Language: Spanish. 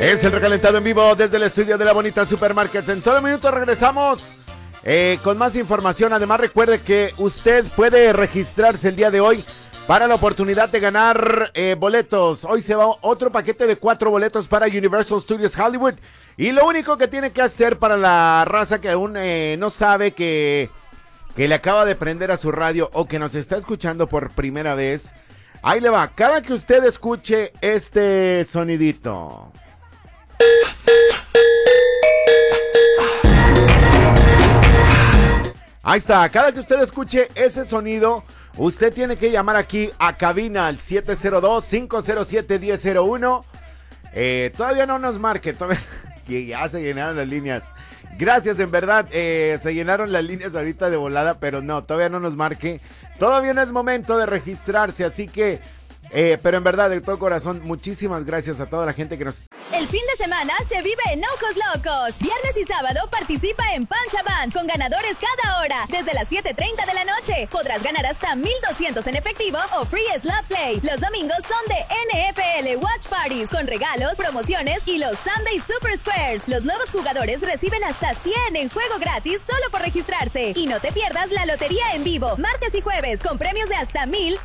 Es el recalentado en vivo desde el estudio de la Bonita Supermarkets. En todo minuto regresamos con más información. Además, recuerde que usted puede registrarse el día de hoy para la oportunidad de ganar boletos. Hoy se va otro paquete de 4 boletos para Universal Studios Hollywood. Y lo único que tiene que hacer para la raza que aún no sabe que le acaba de prender a su radio o que nos está escuchando por primera vez, ahí le va. Cada que usted escuche este sonidito, ahí está, cada que usted escuche ese sonido, usted tiene que llamar aquí a cabina al 702-507-1001. Todavía no nos marque, que ya se llenaron las líneas. Gracias, en verdad, se llenaron las líneas ahorita de volada, pero no, todavía no nos marque. Todavía no es momento de registrarse, así que, pero en verdad, de todo corazón, muchísimas gracias a toda la gente que nos... El fin de semana se vive en Ojos Locos. Viernes y sábado participa en Pancha Band con ganadores cada hora. Desde las 7:30 de la noche podrás ganar hasta 1,200 en efectivo o free slot play. Los domingos son de NFL Watch Parties con regalos, promociones y los Sunday Super Squares. Los nuevos jugadores reciben hasta 100 en juego gratis solo por registrarse. Y no te pierdas la lotería en vivo, martes y jueves, con premios de hasta 1,000